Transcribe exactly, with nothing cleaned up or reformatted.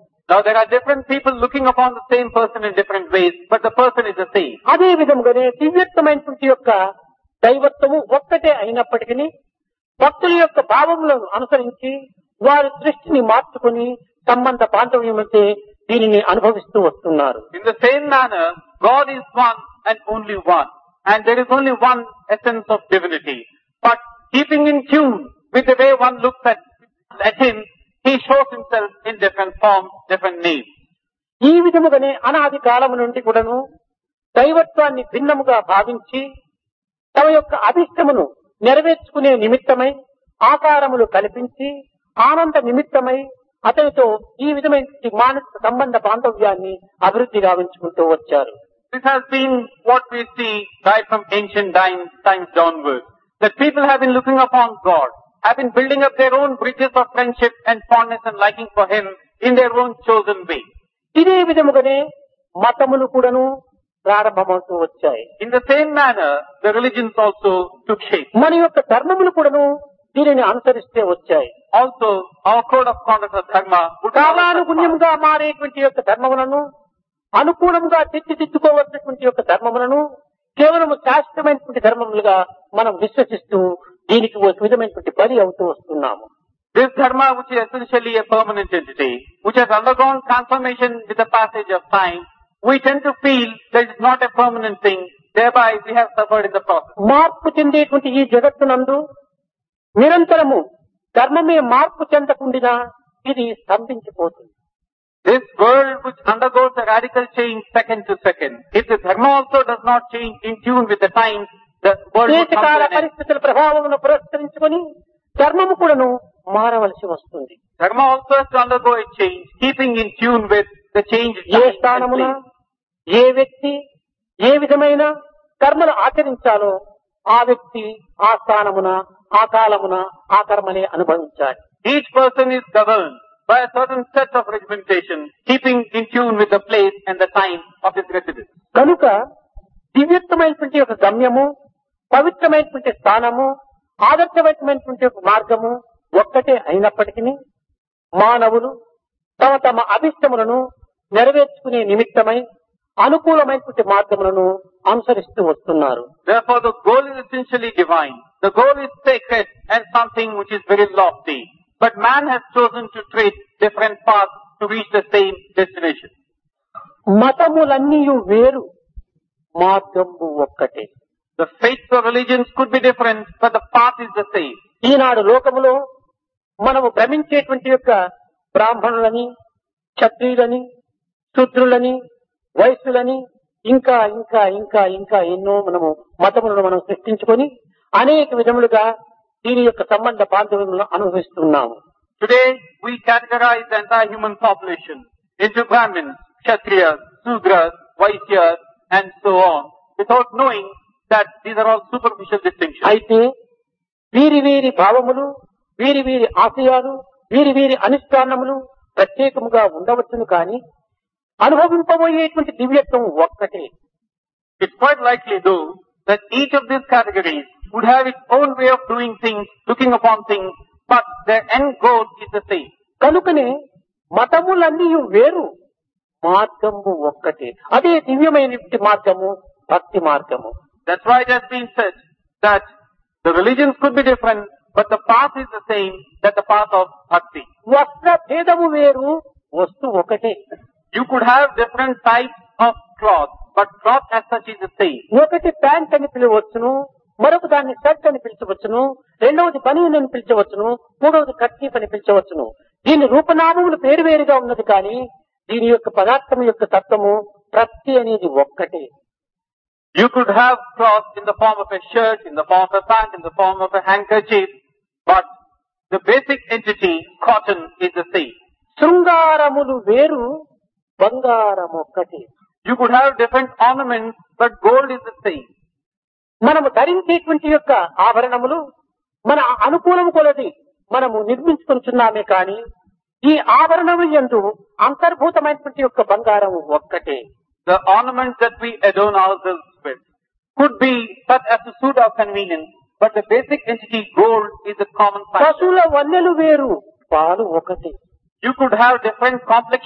Now there are different people looking upon the same person in different ways, but the person is the same. అదే విధముగానే దివ్యత్వమైనటువంటి యొక్క దైవత్వము ఒక్కటే అయినప్పటికీ భక్తుల యొక్క భావములను అనుసరించి వారి దృష్టిని మార్చుకుని సంబంధ బాంధవ్యమంటే దీనిని అనుభవిస్తూ వస్తున్నారు. In the same manner, God is one and only one, and there is only one essence of divinity. But keeping in tune with the way one looks at, at Him, He shows Himself in different forms, different names. ఈ విధముగానే అనాది కాలము నుండి కూడాను దైవత్వాన్ని భిన్నముగా భావించి తమ యొక్క అభిష్టమును నెరవేర్చుకునే నిమిత్తమై ఆకారములు కల్పించి ఆనంద నిమిత్తమై అతనితో ఈ విధమైన మానసిక సంబంధ బాంధవ్యాన్ని అభివృద్ధి గావించుకుంటూ వచ్చారు. This has been what we see right from ancient times, times downwards. That people have been looking upon God, have been building up their own bridges of friendship and fondness and liking for Him in their own chosen way. ఇదే విధముగానే మతములు కూడాను ప్రారంభమవుతూ వచ్చాయి. In the same manner, the religions also took shape. మన యొక్క ధర్మములు కూడాను దీనిని అనుసరిస్తే వచ్చాయి. Also, our code of conduct of dharma would కాలానుగుణ్యముగా మారేటువంటి యొక్క ధర్మములను అనుకూలంగా తీర్చిదిద్దుకోవలసినటువంటి యొక్క ధర్మములను కేవలం శాశ్వతమైనటువంటి ధర్మములుగా మనం విశ్వసిస్తూ దీనికి ఒక విధమైనటువంటి బలి అవుతూ వస్తున్నాము. This dharma, which is essentially a permanent entity, which has undergone transformation with the passage of time, we tend to feel that it is not a permanent thing, thereby we have suffered in the process. మార్పు చెందేటువంటి ఈ జగత్తునందు నిరంతరము ధర్మమే మార్పు చెందకుండా ఇది స్తంభించిపోతుంది. This world which undergoes a radical change second to second, if the dharma also does not change in tune with the times, the world will come to దేశకాల an end. పరిస్థితుల ప్రభావమును పురస్కరించుకొని ధర్మము కూడాను మారవలసి వస్తుంది. Dharma also has to undergo a change, keeping in tune with the change in A time and స్థానమున place. ఏ వ్యక్తి ఏ విధమైన కర్మలు ఆచరించాలో ఆ వ్యక్తి ఆ స్థానమున ఆ కాలమున ఆ కర్మనే అనుభవించాలి. Each person is governed by a certain set of regimentation, keeping in tune with the place and the time of his residence. కనుక దివ్యత్వమైనటువంటి ఒక గమ్యము, పవిత్రమైనటువంటి స్థానము, ఆదర్శమైనటువంటి ఒక మార్గము ఒక్కటే అయినప్పటికీ మానవులు తమ తమ అభిష్టములను నెరవేర్చుకునే నిమిత్తమై అనుకూలమైనటువంటి మార్గములను అనుసరిస్తూ వస్తున్నారు. Therefore, the goal is essentially divine. The goal is sacred and something which is very lofty. But man has chosen to tread different paths to reach the same destination. మతములన్నీ వేరు, మార్గము ఒక్కటే. The faiths of religions could be different, but the path is the same. ఈనాడు లోకములో మనము భ్రమించేటువంటి యొక్క బ్రాహ్మణులని, క్షత్రియులని, శూద్రులని, వైశ్యులని ఇంకా ఇంకా ఇంకా ఇంకా ఎన్నో మనము మతములను మనం సృష్టించుకొని అనేక విధములుగా దీని యొక్క సంబంధ బాంధవ్యములను అనుభవిస్తున్నాము. Today, we categorize the entire human population into Brahmins, Kshatriyas, Sudras, Vaisyas, and so on, without knowing that these are all superficial distinctions. అయితే వీరి వీరి భావములు, వీరి వీరి ఆశయాలు, వీరి వీరి అనుష్ఠానములు ప్రత్యేకముగా ఉండవచ్చును కానీ అనుభవింపబోయేటువంటి దివ్యత్వం ఒక్కటే. It's quite likely though that each of these categories would have its own way of doing things, looking upon things, but their end goal is the same. కనుకనే మతములన్నీ వేరు, మార్గము ఒక్కటే. అదే దివ్యమైనటువంటి మార్గము, భక్తి మార్గము. That's why it has been said that the religions could be different, but the path is the same, that the path of bhakti. వస్త్ర భేదము వేరు, వస్తు ఒకటే. You could have different types of cloth, but cloth as such is the same. ఒకటి pant అని పిలవచ్చును, మరొక దాన్ని shirt అని పిలిచవచ్చును, రెండవది బనీన్ అని పిలిచవచ్చును, మూడవది కర్చీఫ్ అని పిలిచవచ్చును. దీని రూపనామములు పేరు వేరుగా ఉన్నది కానీ దీని యొక్క పదార్థం యొక్క తత్వము ప్రతి అనేది ఒక్కటే. You could have cloth in the form of a shirt, in the form of a pant, in the form of a handkerchief, but the basic entity, cotton, is the same. శృంగారములు వేరు, బంగారం ఒక్కటే. You could have different ornaments, but gold is the same. మనము ధరించేటువంటి యొక్క ఆభరణములు మన అనుకూలము కొలది మనము నిర్మించుకుంటున్నామే కానీ ఈ ఆభరణము యందు అంతర్భూతమైనటువంటి యొక్క బంగారం ఒక్కటే. The ornaments that we adorn ourselves with could be such as to suit our convenience, but the basic entity, gold, is the common factor. పశువుల వన్నెలు వేరు, పాలు ఒకటి. You could have different complex